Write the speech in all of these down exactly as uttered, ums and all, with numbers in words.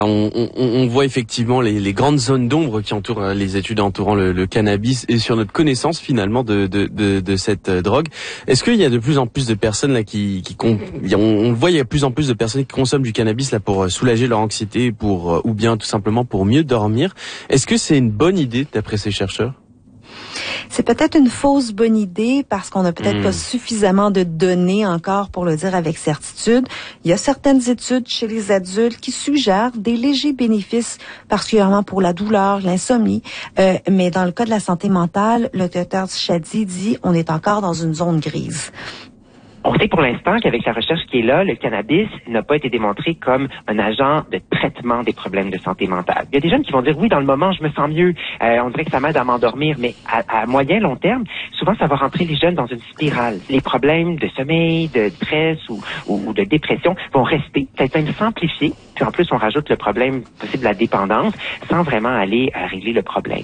On, on, on voit effectivement les, les grandes zones d'ombre qui entourent les études entourant le, le cannabis et sur notre connaissance finalement de, de, de, de cette drogue. Est-ce qu'il y a de plus en plus de personnes là qui, qui on, on voit il y a de plus en plus de personnes qui consomment du cannabis là pour soulager leur anxiété, pour ou bien tout simplement pour mieux dormir. Est-ce que c'est une bonne idée d'après ces chercheurs? C'est peut-être une fausse bonne idée parce qu'on n'a peut-être mmh. pas suffisamment de données encore pour le dire avec certitude. Il y a certaines études chez les adultes qui suggèrent des légers bénéfices, particulièrement pour la douleur, l'insomnie. Euh, mais dans le cas de la santé mentale, le docteur Chadi dit on est encore dans une zone grise. On sait pour l'instant qu'avec la recherche qui est là, le cannabis n'a pas été démontré comme un agent de traitement des problèmes de santé mentale. Il y a des jeunes qui vont dire, oui, dans le moment, je me sens mieux, euh, on dirait que ça m'aide à m'endormir, mais à, à moyen, long terme, souvent, ça va rentrer les jeunes dans une spirale. Les problèmes de sommeil, de stress ou, ou, ou de dépression vont rester, peut-être même s'amplifier, puis en plus, on rajoute le problème possible de la dépendance sans vraiment aller à régler le problème.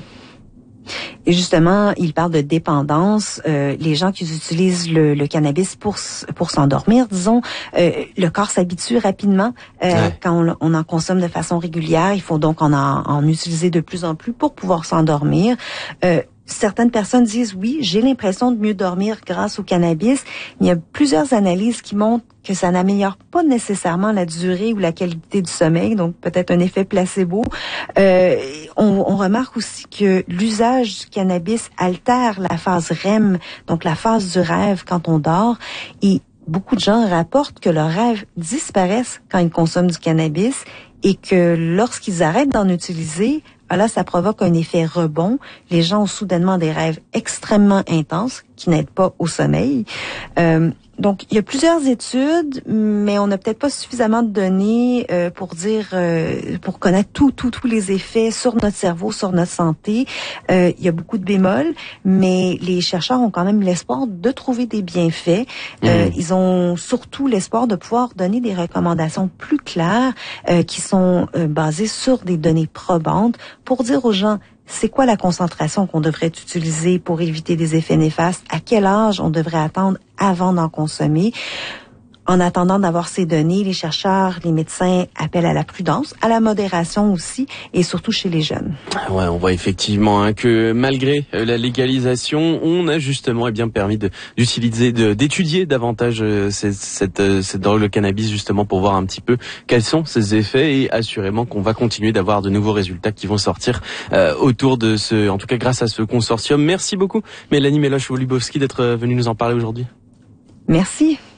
Et justement, il parle de dépendance. Euh, les gens qui utilisent le, le cannabis pour pour s'endormir, disons, euh, le corps s'habitue rapidement euh, ouais. quand on, on en consomme de façon régulière. Il faut donc en, en utiliser de plus en plus pour pouvoir s'endormir. Euh, Certaines personnes disent oui, j'ai l'impression de mieux dormir grâce au cannabis. Il y a plusieurs analyses qui montrent que ça n'améliore pas nécessairement la durée ou la qualité du sommeil, donc peut-être un effet placebo. Euh, on, on remarque aussi que l'usage du cannabis altère la phase R E M, donc la phase du rêve quand on dort. Et beaucoup de gens rapportent que leurs rêves disparaissent quand ils consomment du cannabis et que lorsqu'ils arrêtent d'en utiliser, là, ça provoque un effet rebond. Les gens ont soudainement des rêves extrêmement intenses qui n'aident pas au sommeil. Euh, donc, il y a plusieurs études, mais on n'a peut-être pas suffisamment de données euh, pour dire, euh, pour connaître tout, tout, tous les effets sur notre cerveau, sur notre santé. Euh, il y a beaucoup de bémols, mais les chercheurs ont quand même l'espoir de trouver des bienfaits. Mmh. Euh, ils ont surtout l'espoir de pouvoir donner des recommandations plus claires euh, qui sont euh, basées sur des données probantes pour dire aux gens c'est quoi la concentration qu'on devrait utiliser pour éviter des effets néfastes, à quel âge on devrait attendre avant d'en consommer. En attendant d'avoir ces données, les chercheurs, les médecins appellent à la prudence, à la modération aussi, et surtout chez les jeunes. Ouais, on voit effectivement hein, que malgré la légalisation, on a justement eh bien permis de, d'utiliser, de, d'étudier davantage euh, cette, cette, euh, cette drogue, le cannabis, justement pour voir un petit peu quels sont ses effets et assurément qu'on va continuer d'avoir de nouveaux résultats qui vont sortir euh, autour de ce, en tout cas grâce à ce consortium. Merci beaucoup, Mélanie Meloche-Wolubowski, d'être venue nous en parler aujourd'hui. Merci.